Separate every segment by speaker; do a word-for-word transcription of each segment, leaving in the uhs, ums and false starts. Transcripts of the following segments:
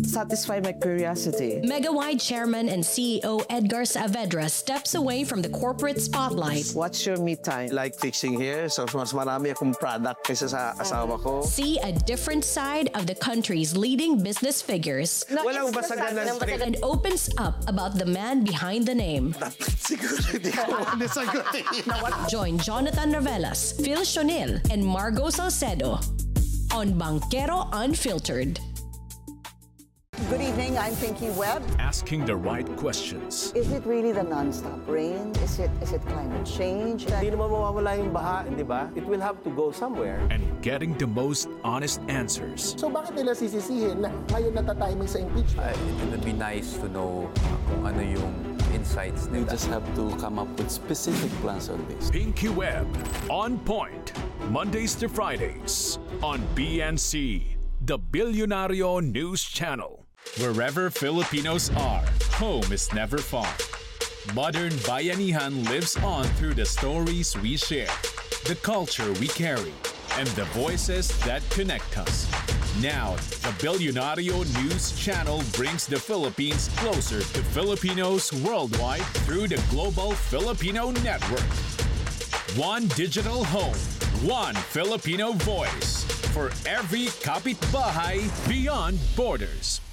Speaker 1: satisfy my curiosity.
Speaker 2: Megawide Chairman and C E O Edgar Saavedra steps away from the corporate spotlight.
Speaker 1: What's your me time?
Speaker 3: Like fixing hair, so mas marami akong product kaysa sa asawa ko.
Speaker 2: See a different side of the country's leading business figures.
Speaker 3: Walang basagan ng street.
Speaker 2: And opens up about the man behind the name.
Speaker 3: Siguro hindi ko nasagutin.
Speaker 2: Join Jonathan Ravelas, Phil Shonil, and Margo Salcedo on Banquero Unfiltered.
Speaker 4: Good evening, I'm Pinky Webb.
Speaker 5: Asking the right questions.
Speaker 4: Is it really the non-stop rain? Is it is it climate change?
Speaker 6: Hindi naman mawawala yung baha, di ba? It will have to go somewhere.
Speaker 5: And getting the most honest answers.
Speaker 7: So bakit nila sisisihin na ngayon natatiming sa impeachment?
Speaker 8: Uh, it would be nice to know kung ano yung insights nila.
Speaker 9: We just have to come up with specific plans on this.
Speaker 5: Pinky Webb, On Point, Mondays to Fridays on B N C, the Billionario News Channel. Wherever Filipinos are, home is never far. Modern Bayanihan lives on through the stories we share, the culture we carry, and the voices that connect us. Now, the Billionario News Channel brings the Philippines closer to Filipinos worldwide through the Global Filipino Network. One digital home, one Filipino voice for every kapitbahay beyond borders.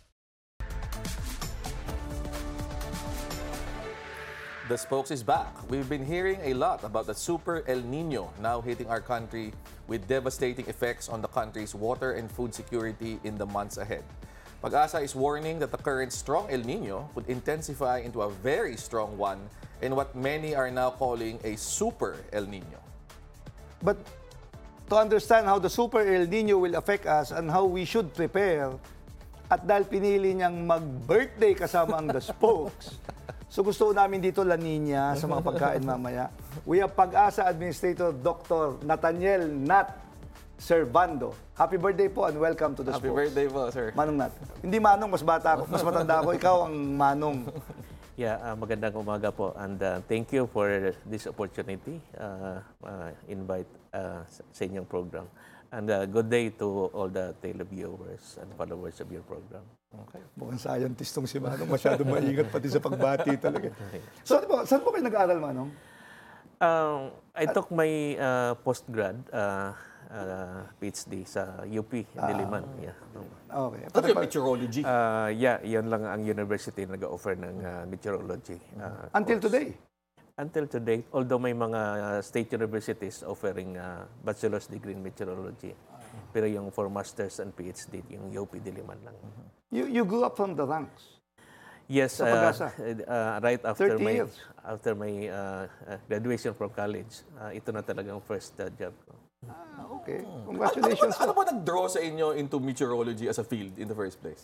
Speaker 10: The Spokes is back. We've been hearing a lot about the Super El Nino now hitting our country with devastating effects on the country's water and food security in the months ahead. Pag-asa is warning that the current strong El Nino would intensify into a very strong one in what many are now calling a Super El Nino.
Speaker 11: But to understand how the Super El Nino will affect us and how we should prepare, at dahil pinili niyang mag-birthday kasama ang The Spokes, so gusto namin dito La Nina sa mga pagkain mamaya. We have Pag-asa Administrator Doctor Nathaniel Nat Servando. Happy birthday po and welcome to The
Speaker 10: Happy
Speaker 11: Spokes.
Speaker 10: birthday po, sir.
Speaker 11: Manong Nat. Hindi Manong, mas bata ako, mas matanda ako. Ikaw ang Manong.
Speaker 6: Yeah, uh, magandang umaga po and uh, thank you for this opportunity uh, uh, invite uh, sa inyong program. And uh, good day to all the televiewers and followers of your program.
Speaker 11: Okay. Mukhang scientist tong si Manong. Masyado maingat pati sa pagbati talaga. So, saan po, saan po kayo nag-aaral, Manong?
Speaker 6: Um, I took my uh, postgrad uh, uh, PhD sa U P, Diliman. Ah, yeah.
Speaker 11: Okay.
Speaker 10: Ano yung meteorology?
Speaker 6: Uh, yeah, yan lang ang university nag-offer ng uh, meteorology. Uh,
Speaker 11: Until
Speaker 6: course.
Speaker 11: today?
Speaker 6: Until today, although may mga uh, state universities offering uh, bachelor's degree in meteorology, pero yung for master's and PhD, yung U P Diliman lang.
Speaker 11: You, you grew up from the ranks?
Speaker 6: Yes,
Speaker 11: Sa
Speaker 6: uh,
Speaker 11: Pag-asa?
Speaker 6: uh, right after my
Speaker 11: years.
Speaker 6: after my uh, uh, graduation from college, uh, ito na talagang first uh, job ko.
Speaker 11: Ah, okay. Congratulations.
Speaker 10: Ano, ano, ano ba nag-draw sa inyo into meteorology as a field in the first place?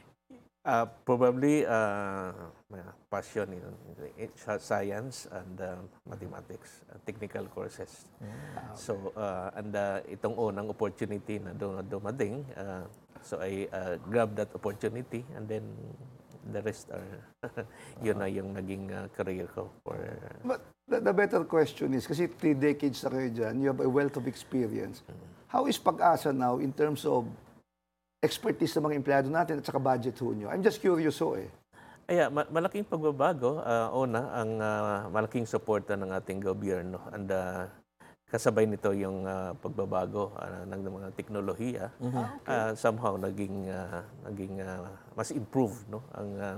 Speaker 6: Uh, probably uh, passion in, in science and uh, mathematics, uh, technical courses. Mm. So, uh, and uh, itong unang opportunity na dumating, uh, so I uh, grabbed that opportunity and then the rest are, yun na yung naging uh, career ko. For, uh,
Speaker 11: But the, the better question is, kasi three decades na kayo dyan, you have a wealth of experience. Mm. How is Pag-asa now in terms of expertise ng mga empleyado natin at saka budget ho nyo? I'm just curious ho eh.
Speaker 6: Ay, ma- malaking pagbabago. Uh, una, ang uh, malaking suporta ng ating gobyerno. And uh, kasabay nito yung uh, pagbabago uh, ng mga teknolohiya. Mm-hmm. uh, somehow naging, uh, naging uh, mas improved no? ang uh,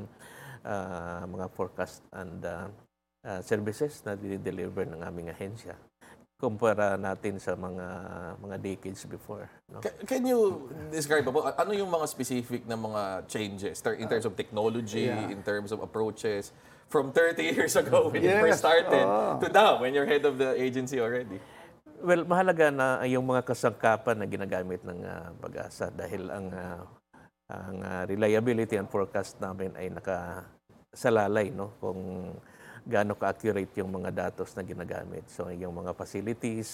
Speaker 6: uh, mga forecast and uh, uh, services na deliver ng aming ahensya. Kumpara natin sa mga mga decades before. No?
Speaker 10: Can, can you describe po, ano yung mga specific na mga changes in terms of technology, yeah. in terms of approaches, from thirty years ago when yes. you first started oh. to now when you're head of the agency already?
Speaker 6: Well, mahalaga na yung mga kasangkapan na ginagamit ng uh, Pag-asa dahil ang, uh, ang uh, reliability and forecast namin ay nakasalalay no? Kung gaano ka-accurate yung mga datos na ginagamit. So, yung mga facilities,